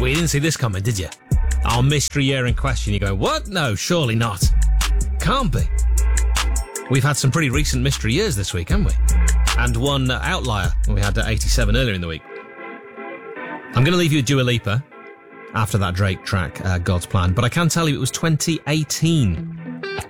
Well, you didn't see this coming, did you? Our mystery year in question. You go, what? No, surely not. Can't be. We've had some pretty recent mystery years this week, haven't we? And one outlier. We had 87 earlier in the week. I'm going to leave you with Dua Lipa after that Drake track, God's Plan. But I can tell you it was 2018